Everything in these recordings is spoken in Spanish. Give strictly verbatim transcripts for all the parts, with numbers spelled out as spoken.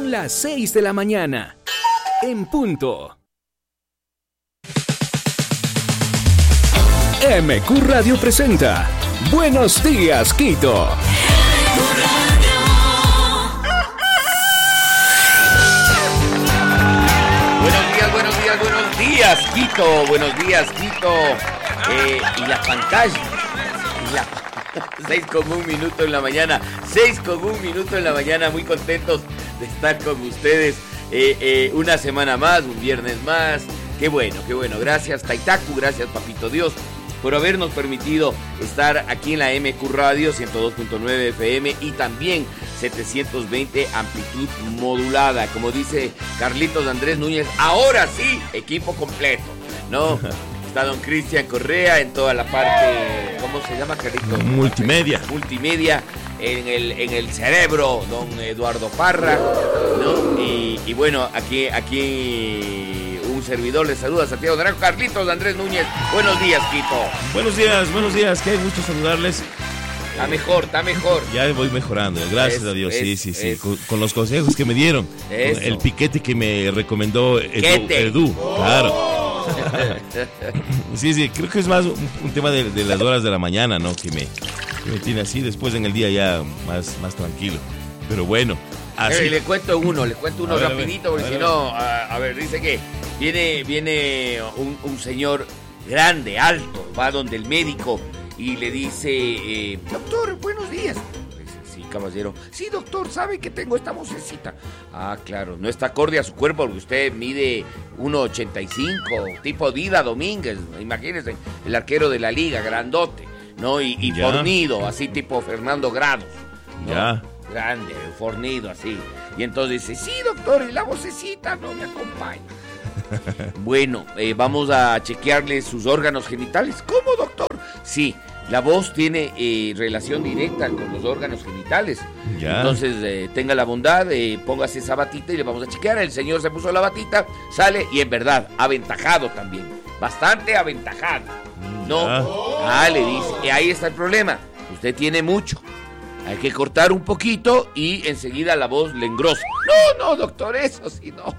Son las seis de la mañana. En punto. M Q Radio presenta Buenos Días, Quito. Buenos días, buenos días, buenos días, Quito. Buenos días, Quito. Eh, y la pantalla. Y la... Seis con un minuto en la mañana. Seis con un minuto en la mañana. Muy contentos de estar con ustedes. Eh, eh, una semana más, un viernes más. Qué bueno, qué bueno. Gracias, Taitaku. Gracias, Papito Dios, por habernos permitido estar aquí en la M Q Radio ciento dos punto nueve F M y también setecientos veinte amplitud modulada. Como dice Carlitos Andrés Núñez, ahora sí, equipo completo, ¿no? Está don Cristian Correa en toda la parte, ¿cómo se llama, Carlitos? Multimedia. Multimedia, en el, en el cerebro, don Eduardo Parra, ¿no? Y, y bueno, aquí, aquí un servidor les saluda, Santiago Naranjo. Carlitos Andrés Núñez, buenos días, Quito. Buenos días, buenos días, que hay mucho saludarles. Está mejor, está mejor. Ya voy mejorando, gracias Eso, a Dios, eso, sí, sí, sí, eso. con, con los consejos que me dieron, Eso. con el piquete que me recomendó Edu, Piquete. Edu, claro. Sí, sí, creo que es más un, un tema de, de las horas de la mañana, ¿no? Que me, que me tiene así, después en el día ya más, más tranquilo. Pero bueno, así. Eh, le cuento uno, le cuento uno A ver, rapidito, a ver, porque a si ver, no, a, a ver, dice que viene, viene un, un señor grande, alto, va donde el médico y le dice, eh, doctor, buenos días. Dice, sí, caballero. Sí, doctor, sabe que tengo esta vocecita. Ah, claro, no está acorde a su cuerpo porque usted mide uno ochenta y cinco, tipo Dida Domínguez, imagínese, el arquero de la liga, grandote, ¿no? Y, y Ya. fornido, así tipo Fernando Grados, ¿no? Ya. Grande, fornido, así. Y entonces dice, sí, doctor, y la vocecita no me acompaña. Bueno, eh, vamos a chequearle sus órganos genitales. ¿Cómo, doctor? Sí, la voz tiene eh, relación directa con los órganos genitales. Ya. Entonces, eh, tenga la bondad, eh, póngase esa batita y le vamos a chequear. El señor se puso la batita, sale y en verdad, aventajado también. Bastante aventajado. No, Ya. ah, le dice, y ahí está el problema. Usted tiene mucho. Hay que cortar un poquito y enseguida la voz le engrosa. No, no, doctor, eso sí, no.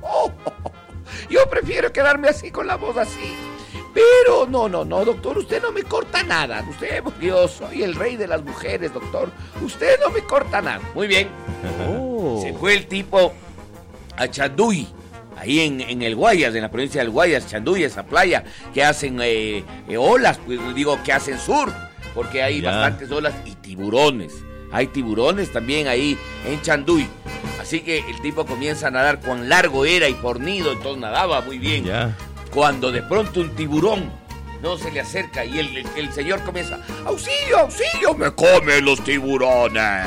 Yo prefiero quedarme así con la voz así. Pero no, no, no, doctor, usted no me corta nada. Usted, yo soy el rey de las mujeres, doctor. Usted no me corta nada. Muy bien. Oh. Se fue el tipo a Chanduy, ahí en, en el Guayas, en la provincia del Guayas, Chanduy, esa playa que hacen eh, eh, olas, pues digo que hacen surf, porque hay Ya. bastantes olas y tiburones. Hay tiburones también ahí en Chanduy. Así que el tipo comienza a nadar, cuán largo era y fornido, entonces nadaba muy bien. Ya. Cuando de pronto un tiburón no se le acerca y el, el, el señor comienza, ¡auxilio, auxilio! ¡Me comen los tiburones!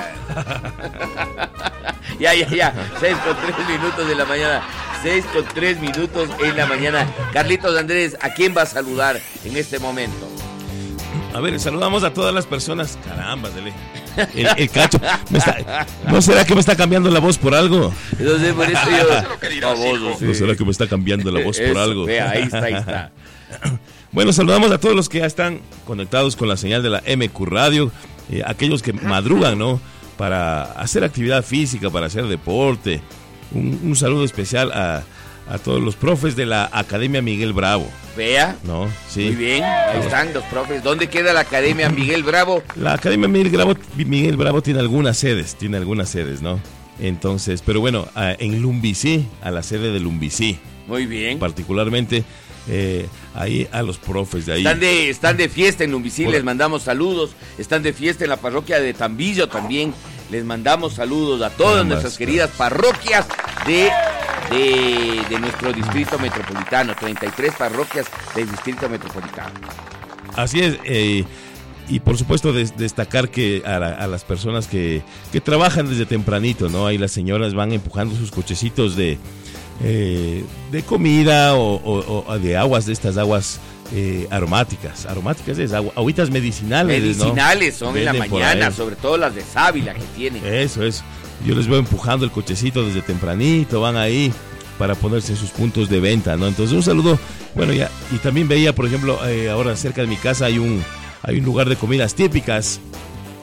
Ya, ya, ya, seis con tres minutos de la mañana, seis con tres minutos en la mañana. Carlitos Andrés, ¿a quién va a saludar en este momento? A ver, saludamos a todas las personas. Caramba, dele. El, el cacho. Me está, ¿no será que me está cambiando la voz por algo? Entonces, por eso yo... Baboso, sí. ¿No será que me está cambiando la voz por Eso, algo? vea, ahí está, ahí está. Bueno, saludamos a todos los que ya están conectados con la señal de la M Q Radio, eh, aquellos que madrugan, ¿no? Para hacer actividad física, para hacer deporte. Un, un saludo especial a, a todos los profes de la Academia Miguel Bravo, Vea, ¿no? Sí. muy bien, ahí están los profes. ¿Dónde queda la Academia Miguel Bravo? La Academia Miguel Bravo, Miguel Bravo tiene algunas sedes, tiene algunas sedes, ¿no? Entonces, pero bueno, a, en Lumbicí, a la sede de Lumbicí, Muy bien. particularmente, eh, ahí a los profes de ahí. Están de, están de fiesta en Lumbicí, Por- les mandamos saludos. Están de fiesta en la parroquia de Tambillo también. Les mandamos saludos a todas Ambas, nuestras queridas parroquias de, de, de nuestro distrito metropolitano. treinta y tres parroquias del distrito metropolitano. Así es, eh, y por supuesto des- destacar que a, la- a las personas que, que trabajan desde tempranito, ¿no? Ahí las señoras van empujando sus cochecitos de, eh, de comida o, o- o de aguas, de estas aguas eh, aromáticas, aromáticas es agua, agüitas medicinales, ¿no? Medicinales son en la Venden por mañana, ahí. sobre todo las de sábila que tienen. Eso, eso. Yo les veo empujando el cochecito desde tempranito, van ahí para ponerse en sus puntos de venta, ¿no? Entonces un saludo, bueno, ya, y también veía, por ejemplo, eh, ahora cerca de mi casa hay un, hay un lugar de comidas típicas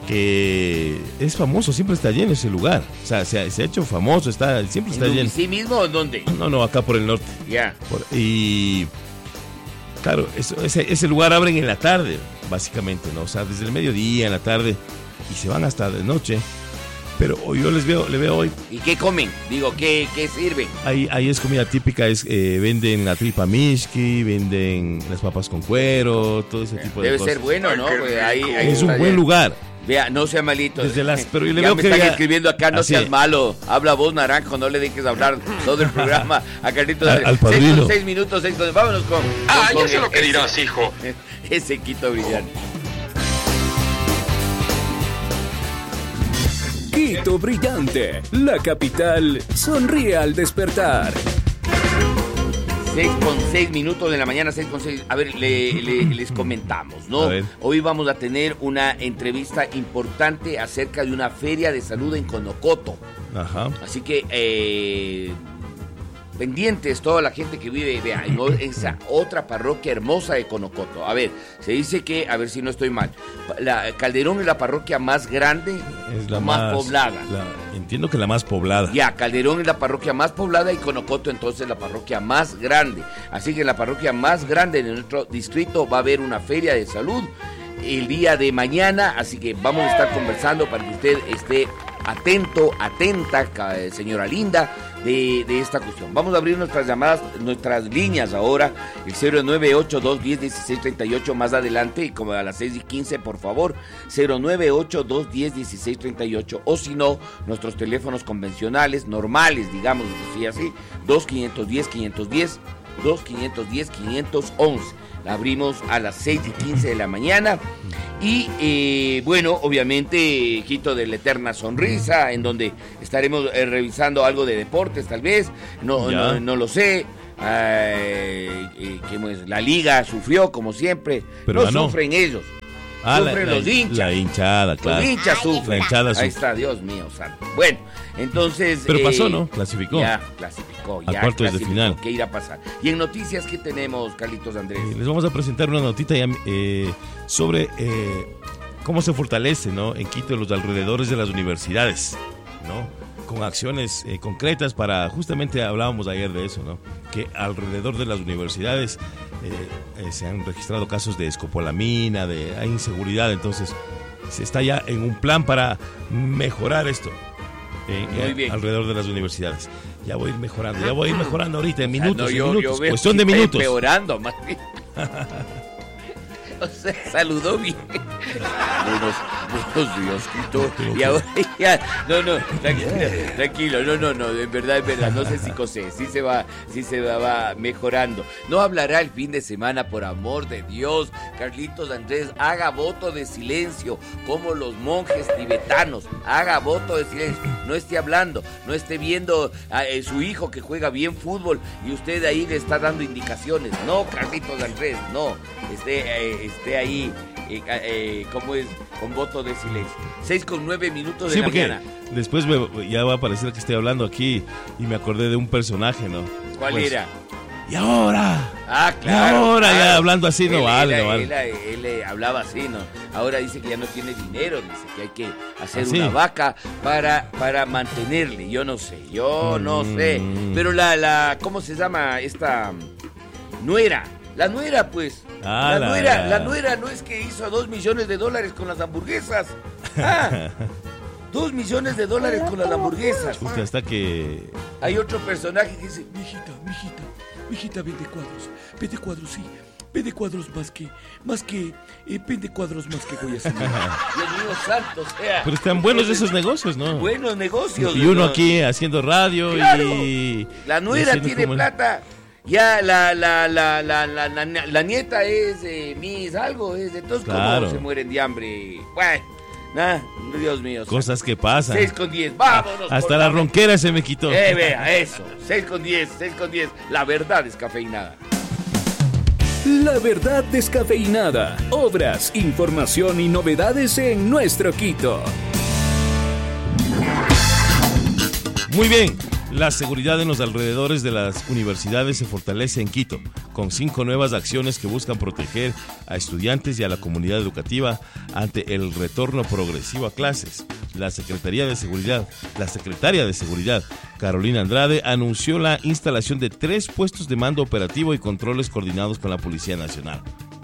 que es famoso, siempre está lleno ese lugar. O sea, se ha, se ha hecho famoso, está, siempre está lleno. ¿Sí mismo o dónde? No, no, acá por el norte. Ya. Por- y claro, eso, ese, ese lugar abren en la tarde, básicamente, ¿no? O sea, desde el mediodía, en la tarde, y se van hasta de noche. Pero yo les veo, le veo hoy, ¿Y qué comen? Digo, ¿qué, qué sirven? ahí, ahí es comida típica, es, eh, venden la tripa mishki, venden las papas con cuero, todo ese tipo de Debe cosas. ser bueno, ¿no? Pues ahí, ahí Es un está buen ya. lugar. Vea, no sea malito. Desde las- pero yo le ya veo me que están ya- escribiendo acá, no así seas es. malo. Habla vos, Naranjo, no le dejes hablar todo el programa a Carlitos. Al- al padrino. Seis con seis minutos, seis con... Vámonos con... Ah, con- ya sé con lo que ese- dirás, hijo. Ese Quito brillante. Quito brillante, la capital sonríe al despertar. seis con seis minutos de la mañana, seis con seis. A ver, le- le- les comentamos, ¿no? A ver. Hoy vamos a tener una entrevista importante acerca de una feria de salud en Conocoto. Ajá. Así que, eh, pendientes toda la gente que vive, vea, en o- esa otra parroquia hermosa de Conocoto. A ver, se dice que, a ver si no estoy mal, la Calderón es la parroquia más grande, Es la más, más, poblada. la- entiendo que la más poblada. Ya, Calderón es la parroquia más poblada y Conocoto entonces la parroquia más grande. Así que en la parroquia más grande de nuestro distrito va a haber una feria de salud el día de mañana, así que vamos a estar conversando para que usted esté atento, atenta, ca- señora linda, de, de esta cuestión. Vamos a abrir nuestras llamadas, nuestras líneas ahora, el cero nueve ocho dos diez dieciséis treinta y ocho más adelante, y como a las seis y quince, por favor, cero nueve ocho dos diez dieciséis treinta y ocho, o si no, nuestros teléfonos convencionales, normales, digamos, así, así, dos quinientos diez quinientos diez, dos quinientos diez quinientos once. La abrimos a las seis y quince de la mañana. Y eh, bueno, obviamente, Quito de la Eterna Sonrisa, en donde estaremos eh, revisando algo de deportes, tal vez. No, Ya. no, no lo sé. Eh, eh, ¿qué más? La liga sufrió, como siempre. Pero no ganó. sufren ellos. Ah, la, sufren la- los hinchas. la hinchada, claro. Los hinchas sufren. La hinchada Ahí sufre. está, Dios mío, santo. Bueno, entonces... Pero eh, pasó, ¿no? Clasificó. Ya, clasificó. A Ya cuartos de clasificó. final. ¿Qué irá a pasar? Y en noticias, ¿qué tenemos, Carlitos Andrés? Eh, les vamos a presentar una notita ya, eh, sobre eh, cómo se fortalece, ¿no? En Quito, los alrededores de las universidades, ¿no? Con acciones eh, concretas para, justamente hablábamos ayer de eso, ¿no? Que alrededor de las universidades eh, eh, se han registrado casos de escopolamina, de hay inseguridad, entonces se está ya en un plan para mejorar esto eh, Muy eh, bien. alrededor de las universidades. Ya voy a ir mejorando, ya voy a ir mejorando ahorita, en O sea, minutos, no, en yo- yo minutos, veo cuestión que de está minutos. empeorando, más bien. O sea, saludó bien. Buenos, buenos días, Quito. Y ahora ya, no, no, tranquilo, tranquilo, no, no, no, en verdad, en verdad, no sé si cosé, sí se va, sí se va, va mejorando. No hablará el fin de semana, por amor de Dios. Carlitos Andrés, haga voto de silencio, como los monjes tibetanos, haga voto de silencio, no esté hablando, no esté viendo a eh, su hijo que juega bien fútbol y usted ahí le está dando indicaciones. No, Carlitos Andrés, no, esté, eh, esté ahí, eh, eh, como es, con voto de silencio. Seis con nueve minutos de Sí, la porque mañana. después me- ya va a parecer que estoy hablando aquí y me acordé de un personaje, ¿no? ¿Cuál Pues, era? Y ahora, Ah, y claro. ahora claro. ya hablando así no Él- vale, él- no vale. Él, él, él hablaba así, ¿no? Ahora dice que ya no tiene dinero, dice que hay que hacer ¿Ah, sí? una vaca para, para mantenerle. Yo no sé, yo no Mm. sé. Pero la, la, ¿cómo se llama esta mm, nuera? La nuera, pues. Ah, la, la- nuera, la nuera no es que hizo dos millones de dólares con las hamburguesas. Ah, dos millones de dólares con las hamburguesas. Justo hasta que Hay otro personaje que dice, Mijita, mijita, mijita, vende cuadros, vende cuadros, sí, vende cuadros más que, más que, eh, vende cuadros más que Goya Señor. Dios mío santo, o sea. pero están buenos esos negocios, ¿no? Buenos negocios. Y uno ¿no? aquí haciendo radio Claro. y La nuera y haciendo tiene como- plata. Ya la la la la la, la, la nieta es de Miss algo, es de todos Claro. como se mueren de hambre. Bueno, nada, Dios mío. Cosas que pasan. seis con diez, vámonos. Hasta por la favor. ronquera se me quitó. Eh, vea, eso. seis con diez, seis con diez. La verdad es cafeinada. La verdad descafeinada. Obras, información y novedades en nuestro Quito. Muy bien, La seguridad en los alrededores de las universidades se fortalece en Quito, con cinco nuevas acciones que buscan proteger a estudiantes y a la comunidad educativa ante el retorno progresivo a clases. La Secretaría de Seguridad, la Secretaria de Seguridad, Carolina Andrade, anunció la instalación de tres puestos de mando operativo y controles coordinados con la Policía Nacional.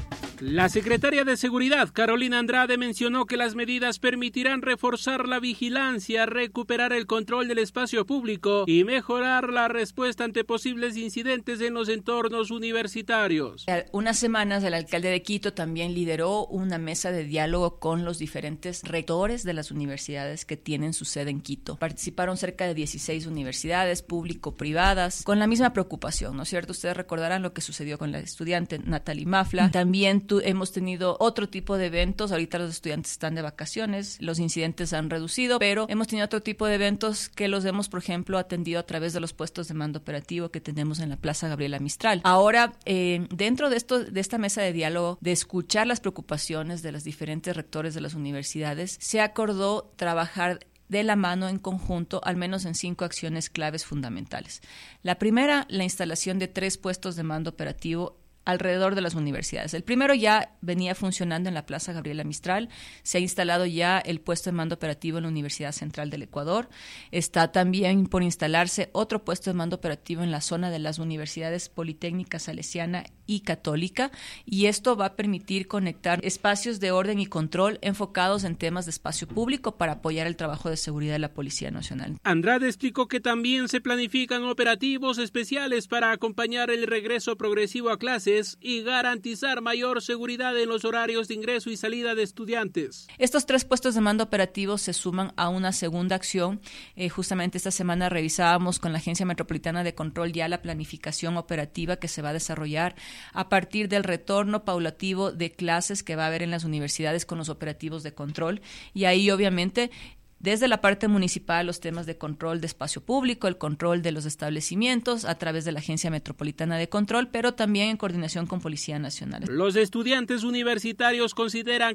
La secretaria de Seguridad, Carolina Andrade, mencionó que las medidas permitirán reforzar la vigilancia, recuperar el control del espacio público y mejorar la respuesta ante posibles incidentes en los entornos universitarios. Unas semanas el alcalde de Quito también lideró una mesa de diálogo con los diferentes rectores de las universidades que tienen su sede en Quito. Participaron cerca de dieciséis universidades público-privadas con la misma preocupación, ¿no es cierto? Ustedes recordarán lo que sucedió con la estudiante Natalie Mafla. También Tu, hemos tenido otro tipo de eventos. Ahorita los estudiantes están de vacaciones, los incidentes han reducido, pero hemos tenido otro tipo de eventos que los hemos, por ejemplo, atendido a través de los puestos de mando operativo que tenemos en la Plaza Gabriela Mistral. Ahora, eh, dentro de esto, de esta mesa de diálogo, de escuchar las preocupaciones de los diferentes rectores de las universidades, se acordó trabajar de la mano en conjunto, al menos en cinco acciones claves fundamentales. La primera, la instalación de tres puestos de mando operativo alrededor de las universidades. El primero ya venía funcionando en la Plaza Gabriela Mistral, se ha instalado ya el puesto de mando operativo en la Universidad Central del Ecuador, está también por instalarse otro puesto de mando operativo en la zona de las universidades Politécnica, Salesiana y Católica, y esto va a permitir conectar espacios de orden y control enfocados en temas de espacio público para apoyar el trabajo de seguridad de la Policía Nacional. Andrade explicó que también se planifican operativos especiales para acompañar el regreso progresivo a clases y garantizar mayor seguridad en los horarios de ingreso y salida de estudiantes. Estos tres puestos de mando operativo se suman a una segunda acción. Eh, justamente esta semana revisábamos con la Agencia Metropolitana de Control ya la planificación operativa que se va a desarrollar a partir del retorno paulativo de clases que va a haber en las universidades con los operativos de control. Y ahí, obviamente, desde la parte municipal, los temas de control de espacio público, el control de los establecimientos a través de la Agencia Metropolitana de Control, pero también en coordinación con Policía Nacional. Los estudiantes universitarios consideran